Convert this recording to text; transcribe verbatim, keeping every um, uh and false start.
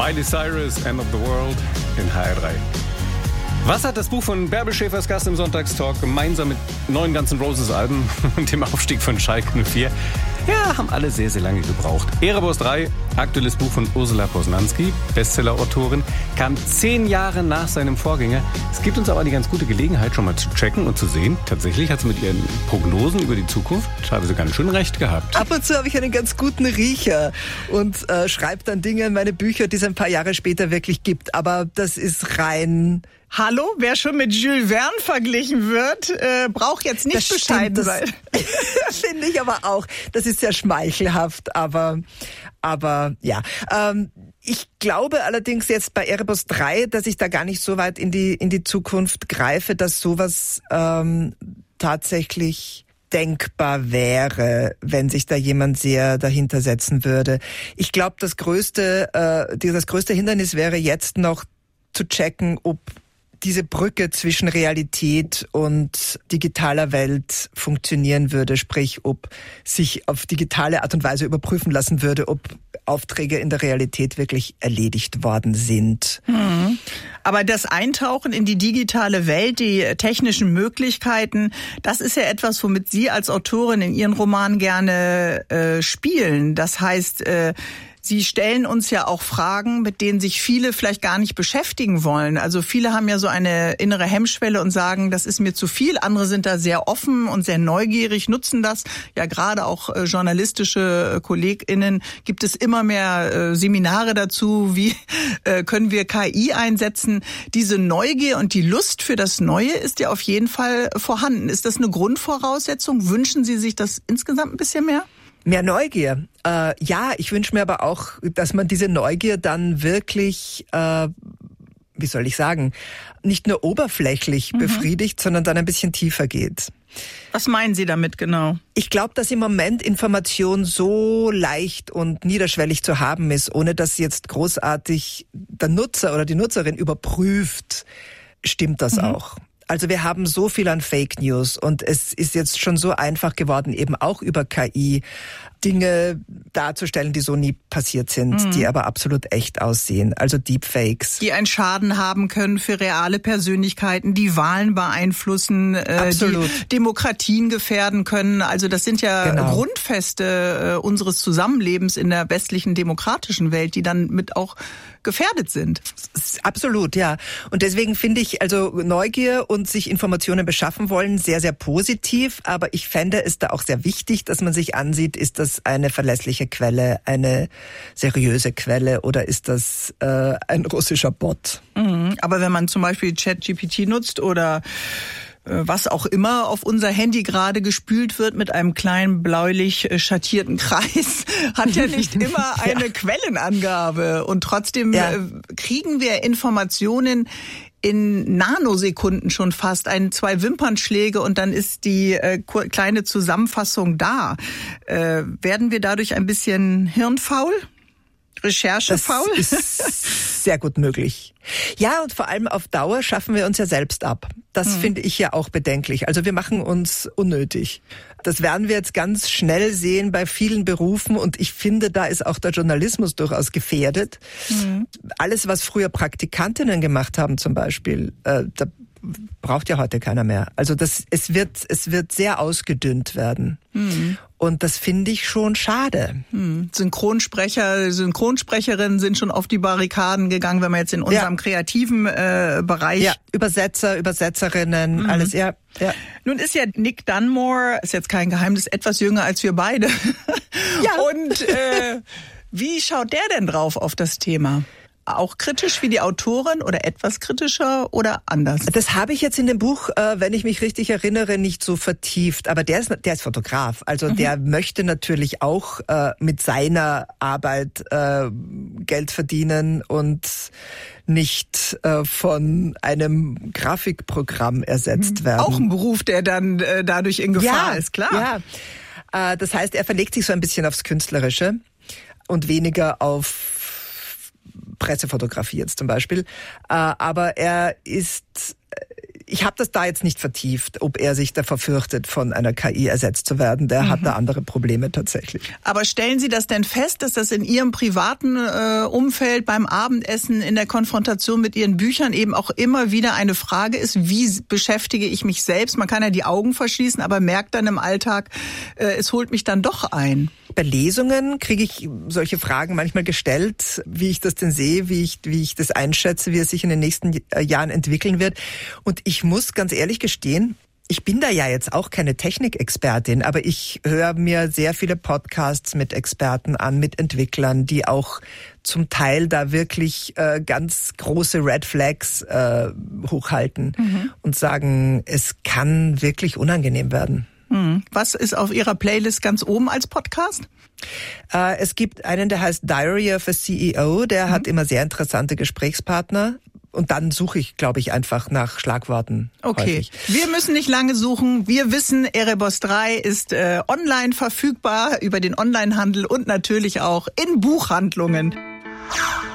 Miley Cyrus, End of the World in H R drei. Was hat das Buch von Bärbel Schäfers Gast im Sonntagstalk gemeinsam mit neuen Guns N' Roses Alben und dem Aufstieg von Schalke null vier? Ja, haben alle sehr, sehr lange gebraucht. Erebos drei, aktuelles Buch von Ursula Posnanski, Bestseller-Autorin, kam zehn Jahre nach seinem Vorgänger. Es gibt uns aber eine ganz gute Gelegenheit, schon mal zu checken und zu sehen. Tatsächlich hat sie mit ihren Prognosen über die Zukunft teilweise ganz schön recht gehabt. Ab und zu habe ich einen ganz guten Riecher und äh, schreibe dann Dinge in meine Bücher, die es ein paar Jahre später wirklich gibt. Aber das ist rein... Hallo, wer schon mit Jules Verne verglichen wird, äh, braucht jetzt nicht das bescheiden sein. Finde ich aber auch. Das ist sehr schmeichelhaft, aber, aber ja. Ähm, ich glaube allerdings jetzt bei Erebos drei, dass ich da gar nicht so weit in die, in die Zukunft greife, dass sowas ähm, tatsächlich denkbar wäre, wenn sich da jemand sehr dahinter setzen würde. Ich glaube, das größte, äh, das größte Hindernis wäre jetzt noch zu checken, ob diese Brücke zwischen Realität und digitaler Welt funktionieren würde, sprich, ob sich auf digitale Art und Weise überprüfen lassen würde, ob Aufträge in der Realität wirklich erledigt worden sind. Mhm. Aber das Eintauchen in die digitale Welt, die technischen Möglichkeiten, das ist ja etwas, womit Sie als Autorin in Ihren Romanen gerne äh, spielen. Das heißt, äh, Sie stellen uns ja auch Fragen, mit denen sich viele vielleicht gar nicht beschäftigen wollen. Also viele haben ja so eine innere Hemmschwelle und sagen, das ist mir zu viel. Andere sind da sehr offen und sehr neugierig, nutzen das. Ja, gerade auch äh, journalistische äh, KollegInnen gibt es immer mehr äh, Seminare dazu. Wie äh, können wir K I einsetzen? Diese Neugier und die Lust für das Neue ist ja auf jeden Fall vorhanden. Ist das eine Grundvoraussetzung? Wünschen Sie sich das insgesamt ein bisschen mehr? Mehr Neugier. Äh, ja, ich wünsche mir aber auch, dass man diese Neugier dann wirklich, äh, wie soll ich sagen, nicht nur oberflächlich mhm. befriedigt, sondern dann ein bisschen tiefer geht. Was meinen Sie damit genau? Ich glaube, dass im Moment Information so leicht und niederschwellig zu haben ist, ohne dass jetzt großartig der Nutzer oder die Nutzerin überprüft, stimmt das mhm. auch. Also wir haben so viel an Fake News und es ist jetzt schon so einfach geworden, eben auch über K I Dinge darzustellen, die so nie passiert sind, mhm. die aber absolut echt aussehen. Also Deepfakes. Die einen Schaden haben können für reale Persönlichkeiten, die Wahlen beeinflussen, äh, die Demokratien gefährden können. Also das sind ja genau. Grundfeste äh, unseres Zusammenlebens in der westlichen demokratischen Welt, die dann mit auch gefährdet sind. Absolut, ja. Und deswegen finde ich also Neugier und sich Informationen beschaffen wollen sehr, sehr positiv. Aber ich fände es da auch sehr wichtig, dass man sich ansieht, ist das eine verlässliche Quelle, eine seriöse Quelle oder ist das äh, ein russischer Bot? Mhm. Aber wenn man zum Beispiel ChatGPT nutzt oder was auch immer auf unser Handy gerade gespült wird mit einem kleinen bläulich schattierten Kreis, hat ja nicht immer eine ja. Quellenangabe. Und trotzdem ja. kriegen wir Informationen in Nanosekunden schon fast, ein, zwei Wimpernschläge und dann ist die äh, kleine Zusammenfassung da. Äh, werden wir dadurch ein bisschen hirnfaul? Recherchefaul? Das ist sehr gut möglich. Ja, und vor allem auf Dauer schaffen wir uns ja selbst ab. Das hm. finde ich ja auch bedenklich. Also wir machen uns unnötig. Das werden wir jetzt ganz schnell sehen bei vielen Berufen und ich finde, da ist auch der Journalismus durchaus gefährdet. Hm. Alles, was früher Praktikantinnen gemacht haben zum Beispiel, äh, da braucht ja heute keiner mehr. Also das, es wird, es wird sehr ausgedünnt werden. Mhm. Und das finde ich schon schade. Mhm. Synchronsprecher, Synchronsprecherinnen sind schon auf die Barrikaden gegangen, wenn man jetzt in unserem ja. kreativen äh, Bereich. Ja, Übersetzer, Übersetzerinnen, mhm. alles, ja, ja. Nun ist ja Nick Dunmore, ist jetzt kein Geheimnis, etwas jünger als wir beide. Ja. Und äh, wie schaut der denn drauf auf das Thema? Auch kritisch wie die Autorin oder etwas kritischer oder anders? Das habe ich jetzt in dem Buch, äh, wenn ich mich richtig erinnere, nicht so vertieft. Aber der ist, der ist Fotograf. Also mhm. der möchte natürlich auch äh, mit seiner Arbeit äh, Geld verdienen und nicht äh, von einem Grafikprogramm ersetzt werden. Auch ein Beruf, der dann äh, dadurch in Gefahr ja, ist, klar. Ja, äh, das heißt, er verlegt sich so ein bisschen aufs Künstlerische und weniger auf Pressefotografie jetzt zum Beispiel. Aber er ist ich habe das da jetzt nicht vertieft, ob er sich davor fürchtet, von einer K I ersetzt zu werden. Der mhm. hat da andere Probleme tatsächlich. Aber stellen Sie das denn fest, dass das in Ihrem privaten äh, Umfeld, beim Abendessen, in der Konfrontation mit Ihren Büchern eben auch immer wieder eine Frage ist, wie beschäftige ich mich selbst? Man kann ja die Augen verschließen, aber merkt dann im Alltag, äh, es holt mich dann doch ein. Bei Lesungen kriege ich solche Fragen manchmal gestellt, wie ich das denn sehe, wie ich, wie ich das einschätze, wie es sich in den nächsten Jahren entwickeln wird. Und ich muss ganz ehrlich gestehen, ich bin da ja jetzt auch keine Technikexpertin, aber ich höre mir sehr viele Podcasts mit Experten an, mit Entwicklern, die auch zum Teil da wirklich äh, ganz große Red Flags äh, hochhalten mhm. und sagen, es kann wirklich unangenehm werden. Was ist auf Ihrer Playlist ganz oben als Podcast? Äh, es gibt einen, der heißt Diary of a C E O, der mhm. hat immer sehr interessante Gesprächspartner. Und dann suche ich, glaube ich, einfach nach Schlagworten. Okay, häufig. Wir müssen nicht lange suchen. Wir wissen, Erebos drei ist äh, online verfügbar über den Onlinehandel und natürlich auch in Buchhandlungen.